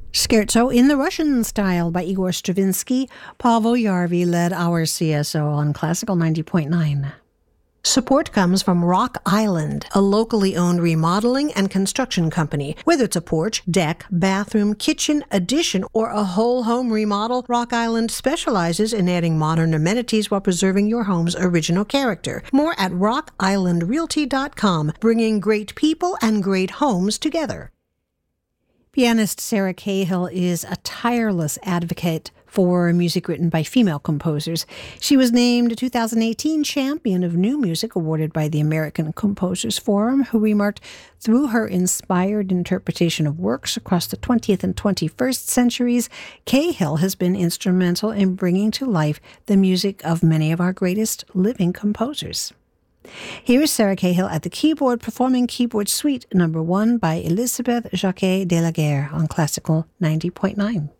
Scherzo in the Russian Style by Igor Stravinsky. Paavo Järvi led our CSO on Classical 90.9. Support comes from Rock Island, a locally owned remodeling and construction company. Whether it's a porch, deck, bathroom, kitchen, addition, or a whole home remodel, Rock Island specializes in adding modern amenities while preserving your home's original character. More at rockislandrealty.com, bringing great people and great homes together. Pianist Sarah Cahill is a tireless advocate for music written by female composers. She was named a 2018 Champion of New Music awarded by the American Composers Forum, who remarked, through her inspired interpretation of works across the 20th and 21st centuries, Cahill has been instrumental in bringing to life the music of many of our greatest living composers. Here is Sarah Cahill at the keyboard performing Keyboard Suite No. 1 by Elisabeth Jacquet de la Guerre on Classical 90.9.